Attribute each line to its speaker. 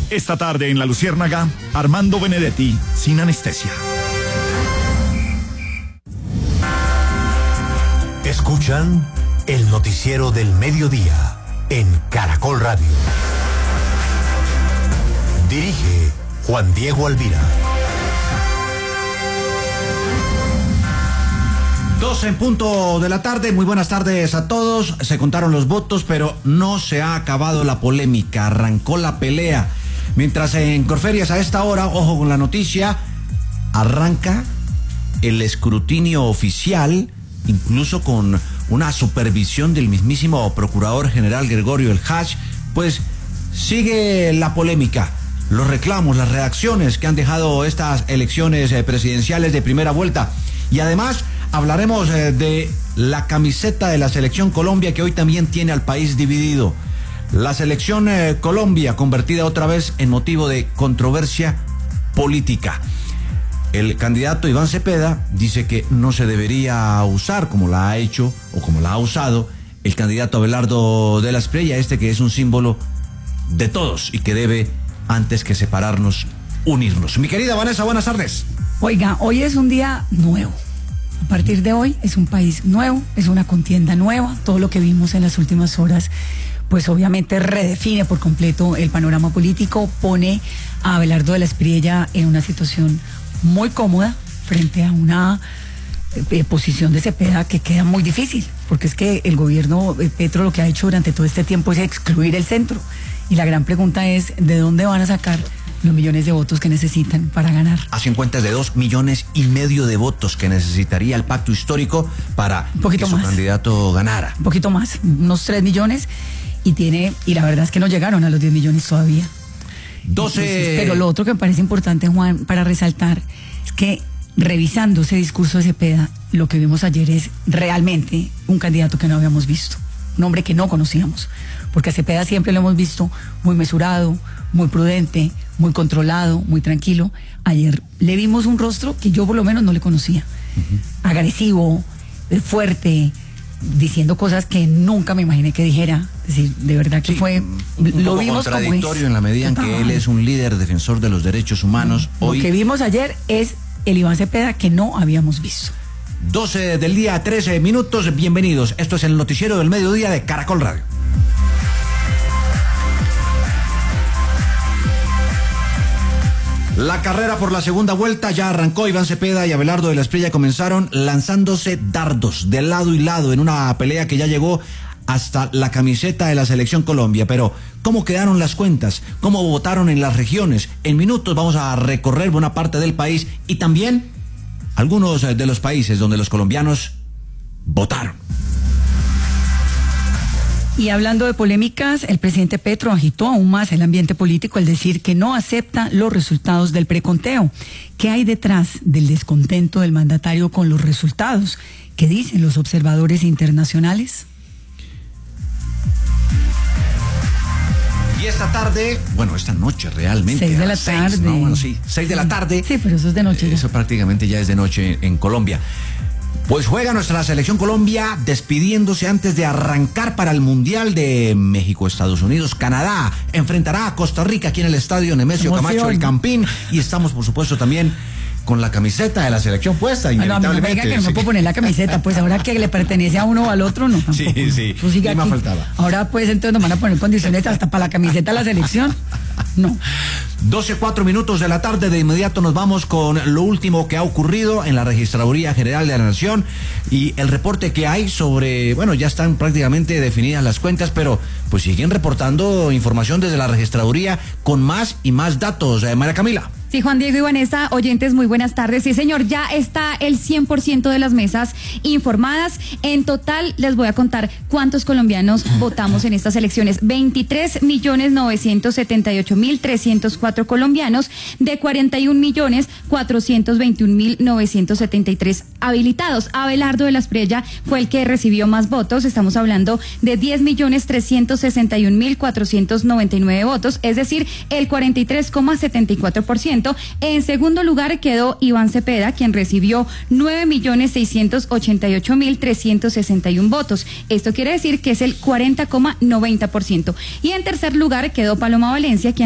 Speaker 1: Esta tarde en La Luciérnaga, Armando Benedetti, sin anestesia.
Speaker 2: Escuchan el noticiero del mediodía en Caracol Radio. Dirige Juan Diego Alvira.
Speaker 3: 12 en punto de la tarde, muy buenas tardes a todos. Se contaron los votos, pero no se ha acabado la polémica, arrancó la pelea. Mientras en Corferias a esta hora, ojo con la noticia, arranca el escrutinio oficial, incluso con una supervisión del mismísimo Procurador General Gregorio El Hach, pues sigue la polémica, los reclamos, las reacciones que han dejado estas elecciones presidenciales de primera vuelta. Y además hablaremos de la camiseta de la Selección Colombia, que hoy también tiene al país dividido. La Selección Colombia convertida otra vez en motivo de controversia política. El candidato Iván Cepeda dice que no se debería usar, como la ha hecho o como la ha usado el candidato Abelardo de la Espriella, que es un símbolo de todos y que debe, antes que separarnos, unirnos. Mi querida Vanessa, buenas tardes.
Speaker 4: Oiga, hoy es un día nuevo. A partir de hoy es un país nuevo, es una contienda nueva. Todo lo que vimos en las últimas horas, pues obviamente redefine por completo el panorama político, pone a Abelardo de la Espriella en una situación muy cómoda frente a una posición de Cepeda que queda muy difícil, porque es que el gobierno Petro lo que ha hecho durante todo este tiempo es excluir el centro, y la gran pregunta es ¿de dónde van a sacar los millones de votos que necesitan para ganar?
Speaker 3: Hacen cuentas de 2,5 millones de votos que necesitaría el pacto histórico para que su candidato ganara.
Speaker 4: Un poquito más, unos 3 millones, y la verdad es que no llegaron a los 10 millones todavía.
Speaker 3: 12.
Speaker 4: Entonces, pero lo otro que me parece importante, Juan, para resaltar, es que revisando ese discurso de Cepeda, lo que vimos ayer es realmente un candidato que no habíamos visto, un hombre que no conocíamos, porque a Cepeda siempre lo hemos visto muy mesurado, muy prudente, muy controlado, muy tranquilo. Ayer le vimos un rostro que yo por lo menos no le conocía, agresivo, fuerte, diciendo cosas que nunca me imaginé que dijera. Es decir, de verdad que fue, lo vimos
Speaker 3: contradictorio
Speaker 4: como es,
Speaker 3: en la medida en que él es un líder defensor de los derechos humanos. Hoy
Speaker 4: lo que vimos ayer es el Iván Cepeda que no habíamos visto.
Speaker 3: 12 del día, 13 minutos, bienvenidos. Esto es el noticiero del mediodía de Caracol Radio. La carrera por la segunda vuelta ya arrancó. Iván Cepeda y Abelardo de la Espriella comenzaron lanzándose dardos de lado y lado en una pelea que ya llegó hasta la camiseta de la Selección Colombia. Pero, ¿cómo quedaron las cuentas? ¿Cómo votaron en las regiones? En minutos vamos a recorrer buena parte del país y también algunos de los países donde los colombianos votaron.
Speaker 4: Y hablando de polémicas, el presidente Petro agitó aún más el ambiente político al decir que no acepta los resultados del preconteo. ¿Qué hay detrás del descontento del mandatario con los resultados? ¿Qué dicen los observadores internacionales?
Speaker 3: Y esta tarde, bueno, esta noche realmente.
Speaker 4: 6 de la tarde.
Speaker 3: 6, ¿no? Bueno, sí, 6 de la tarde.
Speaker 4: Sí, pero eso es de noche.
Speaker 3: Eso prácticamente ya es de noche en Colombia. Pues juega nuestra Selección Colombia despidiéndose antes de arrancar para el Mundial de México, Estados Unidos, Canadá. Enfrentará a Costa Rica aquí en el estadio Nemesio Camacho El Campín. Y estamos, por supuesto, también con la camiseta de la selección puesta, inevitablemente.
Speaker 4: No, que no me puedo poner la camiseta, pues ahora que le pertenece a uno o al otro, no.
Speaker 3: Tampoco,
Speaker 4: sí,
Speaker 3: pues sí, me faltaba.
Speaker 4: Ahora pues entonces nos van a poner condiciones hasta para la camiseta de la selección. No.
Speaker 3: 12:04 minutos de la tarde, de inmediato nos vamos con lo último que ha ocurrido en la Registraduría General de la Nación y el reporte que hay sobre, bueno, ya están prácticamente definidas las cuentas, pero pues siguen reportando información desde la Registraduría con más y más datos. María Camila.
Speaker 5: Sí, Juan Diego y Vanessa, oyentes, muy buenas tardes. Sí, señor, ya está el 100% de las mesas informadas. En total, les voy a contar cuántos colombianos votamos en estas elecciones. 23.978.304 colombianos de 41.421.973 habilitados. Abelardo de la Espriella fue el que recibió más votos. Estamos hablando de 10.361.499 votos, es decir, el 43,74%. En segundo lugar quedó Iván Cepeda, quien recibió 9.688.361 votos. Esto quiere decir que es el 40,90%. Y en tercer lugar quedó Paloma Valencia, quien